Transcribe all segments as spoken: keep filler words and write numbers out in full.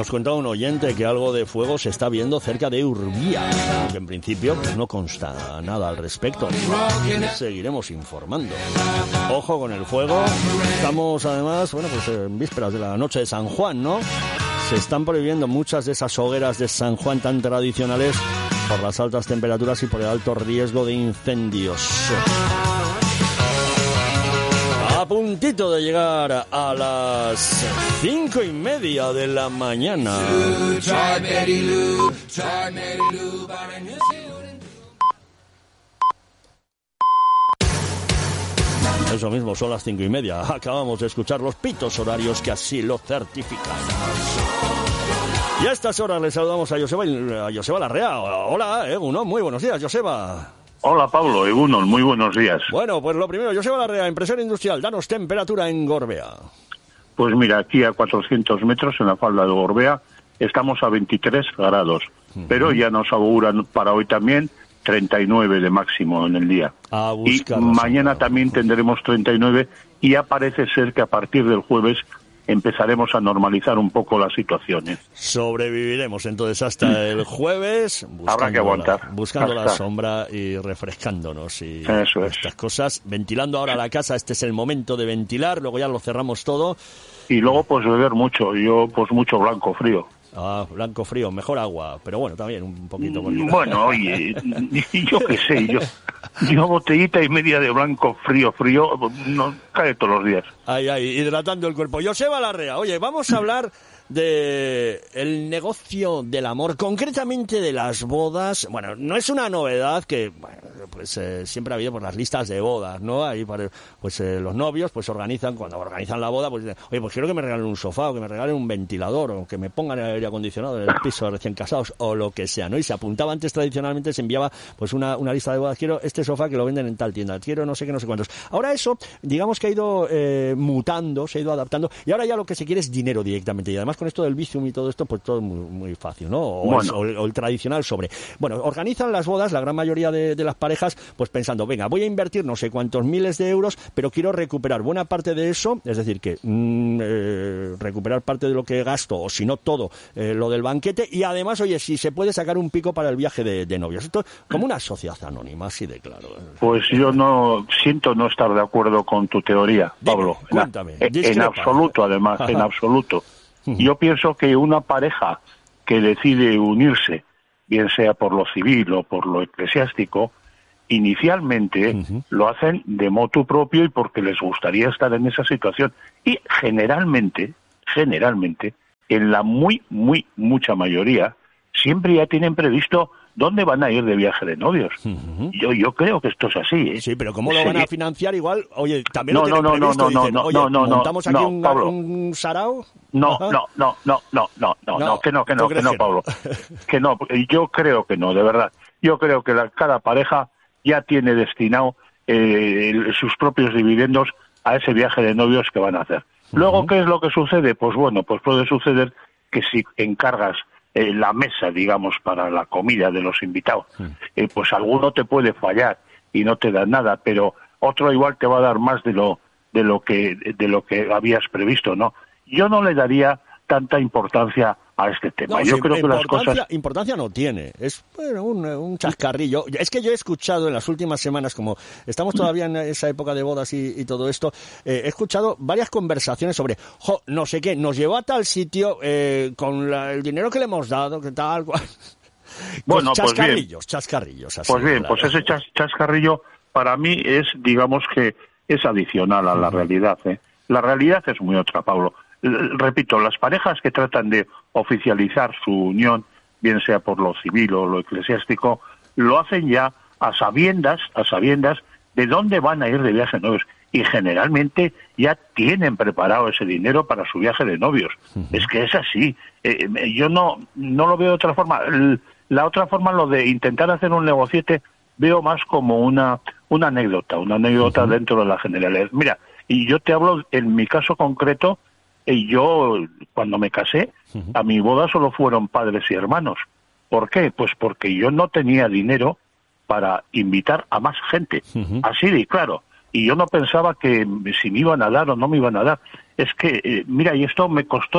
nos cuenta un oyente que algo de fuego se está viendo cerca de Urbía, aunque en principio pues, no consta nada al respecto. Seguiremos informando. Ojo con el fuego. Estamos además, bueno, pues en vísperas de la noche de San Juan, ¿no? Se están prohibiendo muchas de esas hogueras de San Juan tan tradicionales por las altas temperaturas y por el alto riesgo de incendios. A puntito de llegar a las cinco y media de la mañana. Eso mismo, son las cinco y media. Acabamos de escuchar los pitos horarios que así lo certifican. Y a estas horas le saludamos a Joseba, a Joseba Larrea. Hola, Eguno, muy buenos días, Joseba. Hola Pablo, Egunon, muy buenos días. Bueno, pues lo primero, Joseba Larrea, empresario industrial, danos temperatura en Gorbea. Pues mira, aquí a cuatrocientos metros en la falda de Gorbea estamos a veintitrés grados, uh-huh. Pero ya nos auguran para hoy también treinta y nueve de máximo en el día. Y mañana sombra. También tendremos treinta y nueve y ya parece ser que a partir del jueves empezaremos a normalizar un poco las situaciones. Sobreviviremos entonces hasta el jueves. Habrá que aguantar. La, buscando hasta. la sombra y refrescándonos y Eso es. estas cosas. Ventilando ahora la casa, este es el momento de ventilar, luego ya lo cerramos todo. Y luego pues beber mucho, yo pues mucho blanco frío. Ah, blanco frío, mejor agua, pero bueno, también un poquito. Con... Bueno, oye, yo qué sé, yo, yo botellita y media de blanco frío, frío, no cae todos los días. Ay, ay, hidratando el cuerpo. Joseba Larrea, oye, vamos a hablar de el negocio del amor, concretamente de las bodas. Bueno, no es una novedad que, bueno, pues eh, siempre ha habido por las listas de bodas, ¿no? Ahí pues eh, los novios pues organizan, cuando organizan la boda, pues dicen, oye, pues quiero que me regalen un sofá, o que me regalen un ventilador, o que me pongan el aire acondicionado en el piso de recién casados, o lo que sea, ¿no? Y se apuntaba antes, tradicionalmente se enviaba pues una, una lista de bodas, quiero este sofá que lo venden en tal tienda, quiero no sé qué, no sé cuántos. Ahora eso, digamos que ha ido eh, mutando, se ha ido adaptando, y ahora ya lo que se quiere es dinero directamente, y además con esto del Bizum y todo esto, pues todo es muy, muy fácil, ¿no? O, bueno. es, o, el, o el tradicional sobre. Bueno, organizan las bodas, la gran mayoría de, de las parejas, pues pensando, venga, voy a invertir no sé cuántos miles de euros, pero quiero recuperar buena parte de eso, es decir, que mmm, eh, recuperar parte de lo que gasto, o si no todo, eh, lo del banquete, y además, oye, si se puede sacar un pico para el viaje de, de novios. Esto es como una sociedad anónima, así de claro. Pues yo no siento no estar de acuerdo con tu teoría, Pablo. Dime, cuéntame. En, en absoluto, además, en absoluto. Yo pienso que una pareja que decide unirse, bien sea por lo civil o por lo eclesiástico, inicialmente uh-huh. lo hacen de motu propio y porque les gustaría estar en esa situación. Y generalmente, generalmente, en la muy, muy, mucha mayoría, siempre ya tienen previsto dónde van a ir de viaje de novios. Uh-huh. Yo yo creo que esto es así, ¿eh? Sí, pero ¿cómo lo sí. van a financiar igual? Oye, también no, lo tienen no, no, previsto. No, no, dicen, no, oye, no, no, ¿montamos no, aquí no, un, Pablo. un sarao? No, Ajá. no, no, no, no, no, no, no, que no, que no, que no, Pablo. Que no, yo creo que no, de verdad. Yo creo que la, cada pareja ya tiene destinado eh, sus propios dividendos a ese viaje de novios que van a hacer. Luego, uh-huh. ¿qué es lo que sucede? Pues bueno, pues puede suceder que si encargas eh, la mesa, digamos, para la comida de los invitados, uh-huh. eh, pues alguno te puede fallar y no te da nada, pero otro igual te va a dar más de lo de lo que de lo que habías previsto, ¿no? Yo no le daría tanta importancia a este tema. No, yo sí, creo que las cosas... Importancia no tiene, es bueno, un, un chascarrillo. Es que yo he escuchado en las últimas semanas, como estamos todavía en esa época de bodas y, y todo esto, eh, he escuchado varias conversaciones sobre, jo, no sé qué, nos llevó a tal sitio eh, con la, el dinero que le hemos dado, que tal cual... Bueno, chascarrillos, pues bien. chascarrillos. Así, pues bien, claro. Pues ese chas, chascarrillo para mí es, digamos que, es adicional a la uh-huh. realidad, ¿eh? La realidad es muy otra, Pablo. Repito, las parejas que tratan de oficializar su unión, bien sea por lo civil o lo eclesiástico, lo hacen ya a sabiendas, a sabiendas de dónde van a ir de viaje de novios. Y generalmente ya tienen preparado ese dinero para su viaje de novios. Uh-huh. Es que es así. Eh, yo no, no lo veo de otra forma. La otra forma, lo de intentar hacer un negociete, veo más como una, una anécdota, una anécdota uh-huh. dentro de la generalidad. Mira, y yo te hablo, en mi caso concreto, y yo, cuando me casé, uh-huh. a mi boda solo fueron padres y hermanos. ¿Por qué? Pues porque yo no tenía dinero para invitar a más gente. Uh-huh. Así de claro. Y yo no pensaba que si me iban a dar o no me iban a dar. Es que, eh, mira, y esto me costó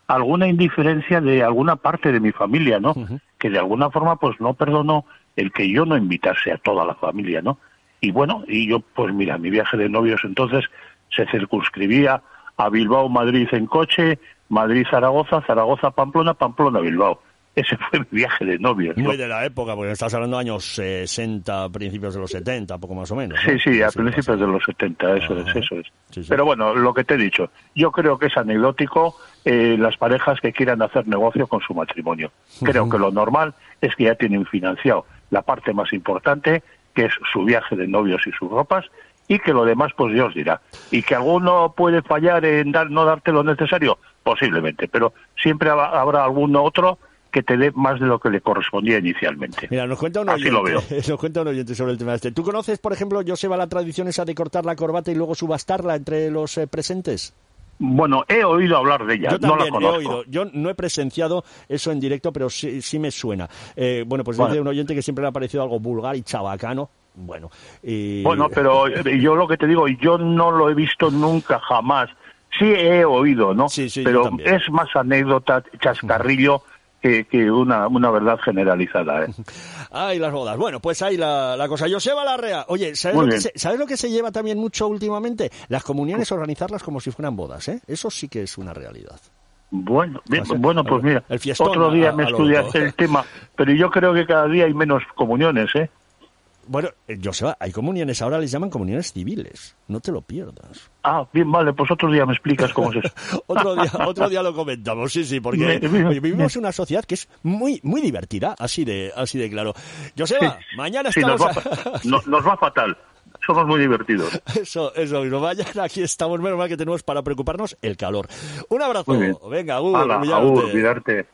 alguna indiferencia de alguna parte de mi familia, ¿no? Uh-huh. Que de alguna forma pues no perdonó el que yo no invitase a toda la familia, ¿no? Y bueno, y yo pues mira, mi viaje de novios entonces se circunscribía a Bilbao, Madrid en coche, Madrid, Zaragoza, Zaragoza, Pamplona, Pamplona, Bilbao. Ese fue mi viaje de novios, ¿no? Muy de la época, porque estás hablando de años sesenta, principios de los setenta, poco más o menos, ¿no? Sí, sí, a principios pasa. de los setenta, eso Ajá. es, eso es. Sí, sí. Pero bueno, lo que te he dicho, yo creo que es anecdótico eh, las parejas que quieran hacer negocio con su matrimonio. Creo uh-huh. que lo normal es que ya tienen financiado la parte más importante, que es su viaje de novios y sus ropas, y que lo demás pues Dios dirá. Y que alguno puede fallar en dar, no darte lo necesario, posiblemente, pero siempre habrá algún otro que te dé más de lo que le correspondía inicialmente. Mira, nos cuenta un oyente, Así lo veo. Nos cuenta un oyente sobre el tema este. ¿Tú conoces, por ejemplo, Joseba, la tradición esa de cortar la corbata y luego subastarla entre los eh, presentes? Bueno, he oído hablar de ella, Yo también no la conozco. he oído. Yo no he presenciado eso en directo, pero sí, sí me suena. Eh, bueno, pues bueno. dice un oyente que siempre le ha parecido algo vulgar y chabacano. Bueno, y... bueno, pero yo lo que te digo, yo no lo he visto nunca, jamás. Sí he oído, ¿no? Sí, sí, pero es más anécdota, chascarrillo, que, que una, una verdad generalizada, ¿eh? Ay, las bodas. Bueno, pues ahí la, la cosa. Joseba Larrea, oye, ¿sabes lo, que se, ¿sabes lo que se lleva también mucho últimamente? Las comuniones, organizarlas como si fueran bodas, ¿eh? Eso sí que es una realidad. Bueno, bien, o sea, bueno, pues mira, el fiestón, otro día a, me a estudiaste el tema, pero yo creo que cada día hay menos comuniones, ¿eh? Bueno, Joseba, hay comuniones, ahora les llaman comuniones civiles, no te lo pierdas. Ah, bien, vale, pues otro día me explicas cómo es eso. otro día otro día lo comentamos, sí, sí, porque oye, vivimos una sociedad que es muy muy divertida, así de así de claro. Joseba, sí, mañana sí, estamos... Nos va, no, nos va fatal, somos muy divertidos. Eso, eso mismo, mañana aquí estamos, menos mal que tenemos para preocuparnos el calor. Un abrazo, venga, Agur, Hala, Agur, cuidarte.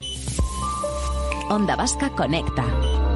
Onda Vasca Conecta.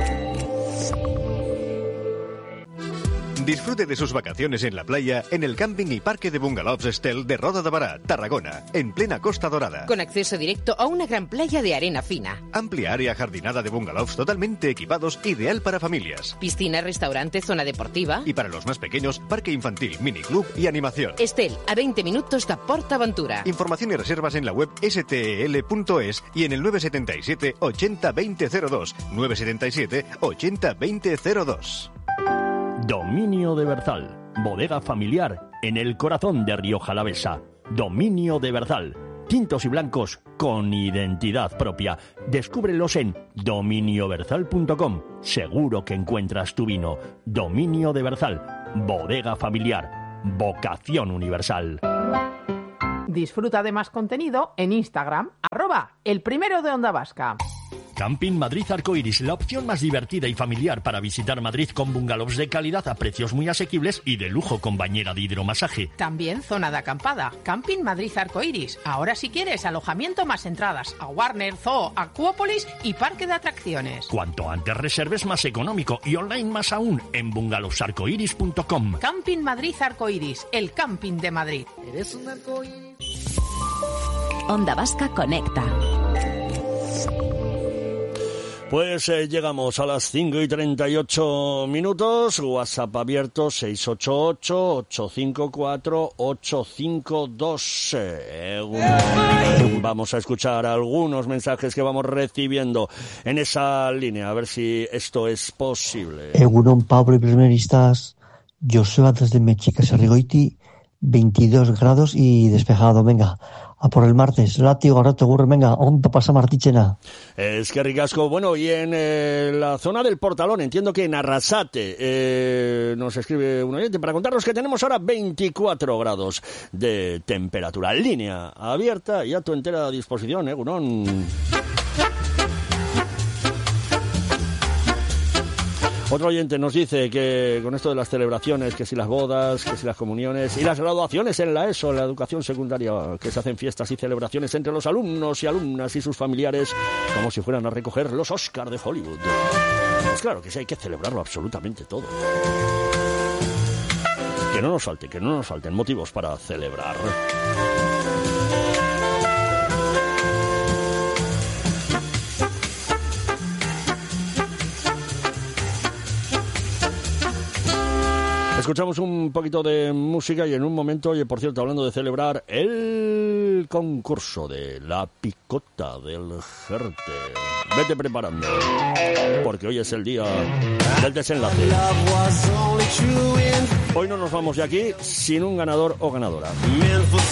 Disfrute de sus vacaciones en la playa en el camping y parque de bungalows Estel de Roda de Bará, Tarragona, en plena Costa Dorada. Con acceso directo a una gran playa de arena fina. Amplia área jardinada de bungalows totalmente equipados, ideal para familias. Piscina, restaurante, zona deportiva. Y para los más pequeños, parque infantil, miniclub y animación. Estel, a veinte minutos de PortAventura. Información y reservas en la web ese te ele punto es y en el nueve setenta y siete ochenta veinte cero dos. nueve setenta y siete ochenta veinte cero dos. Dominio de Berzal, bodega familiar en el corazón de Rioja Alavesa. Dominio de Berzal, tintos y blancos con identidad propia. Descúbrelos en dominio berzal punto com. Seguro que encuentras tu vino. Dominio de Berzal, bodega familiar, vocación universal. Disfruta de más contenido en Instagram, arroba el primero de Onda Vasca. Camping Madrid Arcoiris, la opción más divertida y familiar para visitar Madrid con bungalows de calidad a precios muy asequibles y de lujo con bañera de hidromasaje. También zona de acampada. Camping Madrid Arcoiris. Ahora si quieres alojamiento más entradas a Warner, Zoo, Acuópolis y parque de atracciones. Cuanto antes reserves más económico y online más aún en bungalows arcoiris punto com. Camping Madrid Arcoiris, el camping de Madrid. ¿Eres un arcoiris? Onda Vasca Conecta. Pues eh, llegamos a las cinco y treinta y ocho minutos, WhatsApp abierto seis ocho ocho, ocho cinco cuatro, ocho cinco dos. Eh, vamos a escuchar algunos mensajes que vamos recibiendo en esa línea, a ver si esto es posible. Egunon, Pablo y primeristas, Joseba desde Mechica, Sarrigoiti, veintidós grados y despejado, venga. A por el martes, látigo, ahora te ocurre, venga, onda pasa Martichena. Es que ricasco. Bueno, y en eh, la zona del Portalón, entiendo que en Arrasate, eh, nos escribe un oyente para contarnos que tenemos ahora veinticuatro grados de temperatura. Línea abierta y a tu entera disposición, ¿eh, Gunón? Otro oyente nos dice que con esto de las celebraciones, que si las bodas, que si las comuniones y las graduaciones en la ESO, en la educación secundaria, que se hacen fiestas y celebraciones entre los alumnos y alumnas y sus familiares, como si fueran a recoger los Oscar de Hollywood. Pues claro que sí, hay que celebrarlo absolutamente todo. Que no nos falte, que no nos falten motivos para celebrar. Escuchamos un poquito de música y en un momento, oye, por cierto, hablando de celebrar el concurso de la picota del Jerte. Vete preparando, porque hoy es el día del desenlace. Hoy no nos vamos de aquí sin un ganador o ganadora.